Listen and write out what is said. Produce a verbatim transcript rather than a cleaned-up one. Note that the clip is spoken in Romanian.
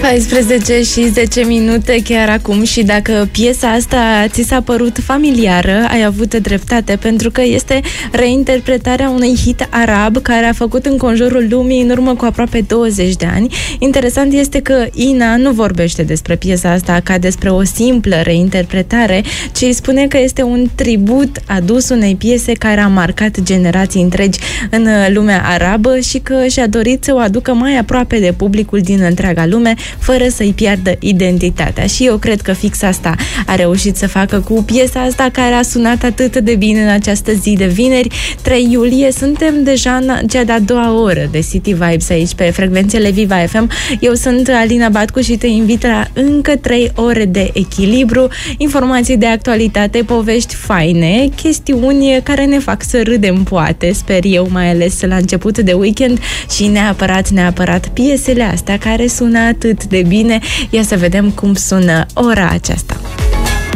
paisprezece și zece minute chiar acum și dacă piesa asta ți s-a părut familiară, ai avut dreptate, pentru că este reinterpretarea unui hit arab care a făcut înconjurul lumii în urmă cu aproape douăzeci de ani. Interesant este că Ina nu vorbește despre piesa asta ca despre o simplă reinterpretare, ci spune că este un tribut adus unei piese care a marcat generații întregi în lumea arabă și că și-a dorit să o aducă mai aproape de publicul din întreaga lume, fără să-i piardă identitatea. Și eu cred că fix asta a reușit să facă cu piesa asta care a sunat atât de bine în această zi de vineri, trei iulie. Suntem deja în cea de-a doua oră de City Vibes aici pe frecvențele Viva F M. Eu sunt Alina Batcu și te invit la încă trei ore de echilibru, informații de actualitate, povești faine, chestiuni care ne fac să râdem, poate, sper eu, mai ales la început de weekend, și neapărat, neapărat piesele astea care sună atât de bine. Ia să vedem cum sună ora aceasta.